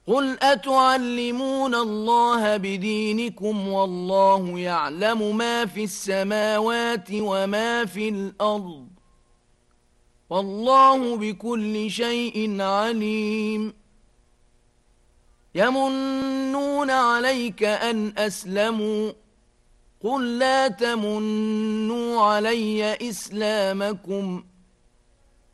قل أتعلمون الله بدينكم والله يعلم ما في السماوات وما في الأرض والله بكل شيء عليم يمنون عليك أن أسلموا قل لا تمنوا علي إسلامكم